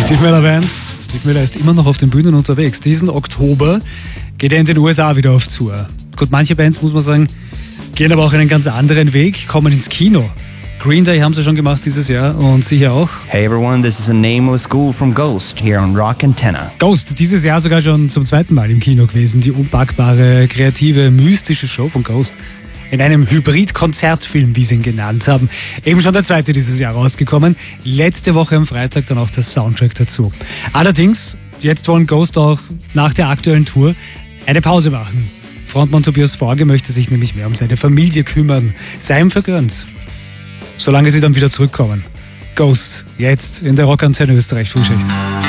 Steve Miller Band. Steve Miller ist immer noch auf den Bühnen unterwegs. Diesen Oktober geht er in den USA wieder auf Tour. Gut, manche Bands, muss man sagen, gehen aber auch einen ganz anderen Weg, kommen ins Kino. Green Day haben sie schon gemacht dieses Jahr und Sie hier auch. Hey everyone, this is a Nameless Ghoul from Ghost here on Rock Antenna. Ghost, dieses Jahr sogar schon zum zweiten Mal im Kino gewesen. Die unpackbare, kreative, mystische Show von Ghost. In einem Hybrid-Konzertfilm, wie sie ihn genannt haben. Eben schon der zweite dieses Jahr rausgekommen. Letzte Woche am Freitag dann auch der Soundtrack dazu. Allerdings, jetzt wollen Ghost auch nach der aktuellen Tour eine Pause machen. Frontmann Tobias Forge möchte sich nämlich mehr um seine Familie kümmern. Sei ihm vergönnt. Solange sie dann wieder zurückkommen. Ghost, jetzt in der Rock Antenne Österreich Frühschicht.